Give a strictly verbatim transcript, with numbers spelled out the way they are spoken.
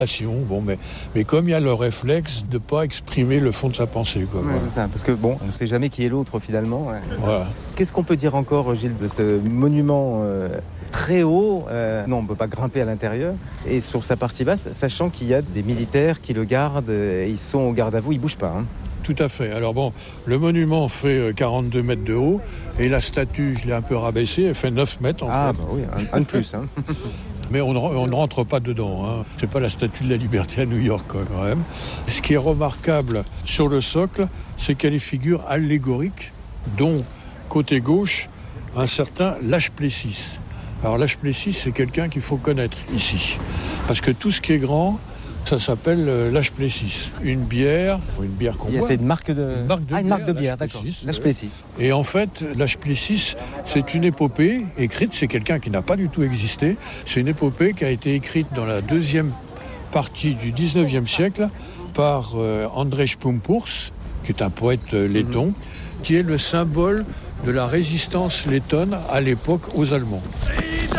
Bon, mais, mais comme il y a le réflexe de ne pas exprimer le fond de sa pensée. Quoi, ouais, voilà. C'est ça, parce que bon, on ne sait jamais qui est l'autre finalement. Ouais. Voilà. Qu'est-ce qu'on peut dire encore, Gilles, de ce monument euh, très haut euh, Non, on ne peut pas grimper à l'intérieur. Et sur sa partie basse, sachant qu'il y a des militaires qui le gardent, euh, ils sont au garde à vous, ils ne bougent pas. Hein. Tout à fait. Alors bon, le monument fait quarante-deux mètres de haut et la statue, je l'ai un peu rabaissée, elle fait neuf mètres en ah, fait. Ah bah oui, un, un de plus. Hein. Mais on, on ne rentre pas dedans. Hein. C'est pas la statue de la liberté à New York, quoi, quand même. Ce qui est remarquable sur le socle, c'est qu'elle est figure allégorique, dont, côté gauche, un certain Lâche Plessis. Alors Lâche Plessis, c'est quelqu'un qu'il faut connaître ici. Parce que tout ce qui est grand, ça s'appelle euh, Lâche Plessis. Une bière, une bière qu'on boit. C'est une marque de, une marque de ah, une bière, marque de bière, d'accord. Lâche Plessis. Et en fait, Lâche Plessis, c'est une épopée écrite, c'est quelqu'un qui n'a pas du tout existé. C'est une épopée qui a été écrite dans la deuxième partie du dix-neuvième siècle par euh, Andrzej Pumpurs, qui est un poète euh, letton, mmh. qui est le symbole de la résistance lettonne à l'époque aux Allemands.